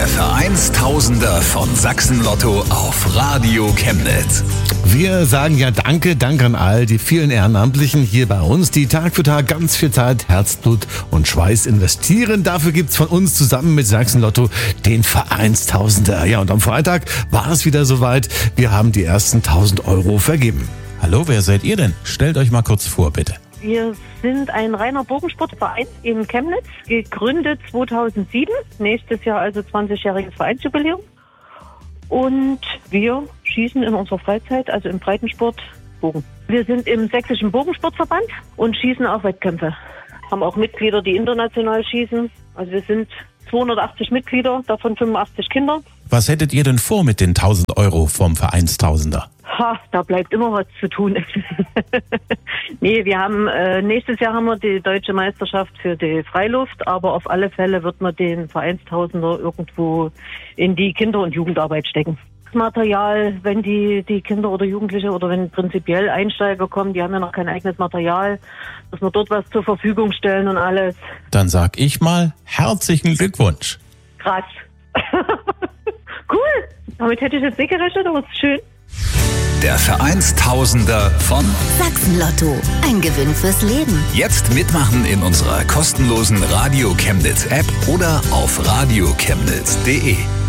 Der Vereinstausender von Sachsen-Lotto auf Radio Chemnitz. Wir sagen ja danke an all die vielen Ehrenamtlichen hier bei uns, die Tag für Tag ganz viel Zeit, Herzblut und Schweiß investieren. Dafür gibt's von uns zusammen mit Sachsen-Lotto den Vereinstausender. Ja, und am Freitag war es wieder soweit. Wir haben die ersten 1.000 Euro vergeben. Hallo, wer seid ihr denn? Stellt euch mal kurz vor, bitte. Wir sind ein reiner Bogensportverein in Chemnitz, gegründet 2007, nächstes Jahr also 20-jähriges Vereinsjubiläum. Und wir schießen in unserer Freizeit, also im Breitensport, Bogen. Wir sind im Sächsischen Bogensportverband und schießen auch Wettkämpfe. Haben auch Mitglieder, die international schießen. Also wir sind 280 Mitglieder, davon 85 Kinder. Was hättet ihr denn vor mit den 1.000 Euro vom Vereinstausender? Da bleibt immer was zu tun. Nee, wir haben nächstes Jahr haben wir die deutsche Meisterschaft für die Freiluft, aber auf alle Fälle wird man den Vereinstausender irgendwo in die Kinder- und Jugendarbeit stecken. Das Material, wenn die Kinder oder Jugendliche oder wenn prinzipiell Einsteiger kommen, die haben ja noch kein eigenes Material, dass wir dort was zur Verfügung stellen und alles. Dann sag ich mal, herzlichen Glückwunsch. Krass. Cool. Damit hätte ich jetzt nicht gerechnet, aber es ist schön. Der Vereinstausender von Sachsen-Lotto. Ein Gewinn fürs Leben. Jetzt mitmachen in unserer kostenlosen Radio Chemnitz App oder auf radiochemnitz.de.